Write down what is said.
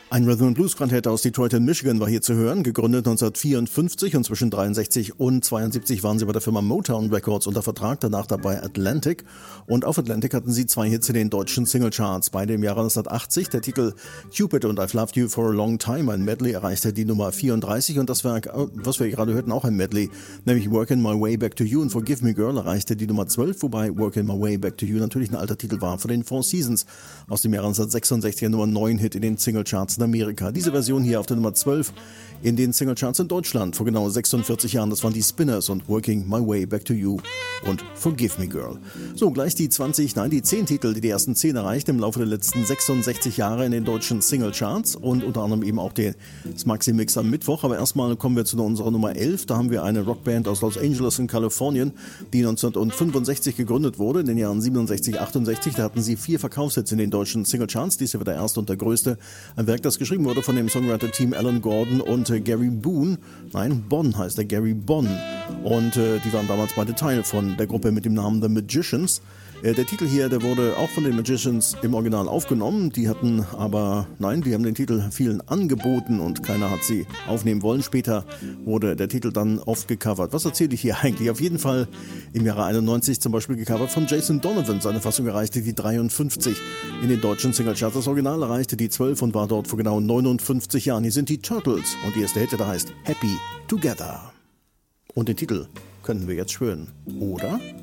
Ein Rhythm & Blues Quartett aus Detroit in Michigan war hier zu hören, gegründet 1954 und zwischen 63 und 72 waren sie bei der Firma Motown Records unter Vertrag, danach dabei Atlantic und auf Atlantic hatten sie 2 Hits in den deutschen Singlecharts. Beide im Jahre 1980, der Titel Cupid und I've Loved You for a Long Time, ein Medley, erreichte die Nummer 34 und das Werk, was wir gerade hörten, auch ein Medley, nämlich Workin' My Way Back to You und Forgive Me Girl erreichte die Nummer 12, wobei Workin' My Way Back to You natürlich ein alter Titel war von den Four Seasons aus dem Jahre 1966, Nummer 9 Hit in den Singlecharts in Amerika. Diese Version hier auf der Nummer 12 in den Singlecharts in Deutschland vor genau 46 Jahren. Das waren die Spinners und Working My Way Back to You und Forgive Me Girl. So, gleich die 10 Titel, die ersten 10 erreicht im Laufe der letzten 66 Jahre in den deutschen Singlecharts und unter anderem eben auch das Maxi-Mix am Mittwoch. Aber erstmal kommen wir zu unserer Nummer 11. Da haben wir eine Rockband aus Los Angeles in Kalifornien, die 1965 gegründet wurde, in den Jahren 67, 68. Da hatten sie 4 Verkaufshits in den deutschen Singlecharts. Dies hier war der erste und der größte. Ein Werk, das geschrieben wurde von dem Songwriter-Team Alan Gordon und Gary Boone. Nein, Bonn heißt er, Gary Bonn. Und die waren damals beide Teil von der Gruppe mit dem Namen The Magicians. Der Titel hier, der wurde auch von den Magicians im Original aufgenommen. Die haben den Titel vielen angeboten und keiner hat sie aufnehmen wollen. Später wurde der Titel dann oft gecovert. Was erzähle ich hier eigentlich? Auf jeden Fall im Jahre 91 zum Beispiel gecovert von Jason Donovan. Seine Fassung erreichte die 53 in den deutschen Singlecharts. Das Original erreichte die 12 und war dort vor genau 59 Jahren. Hier sind die Turtles und die erste Hit, der heißt Happy Together. Und den Titel können wir jetzt hören, oder?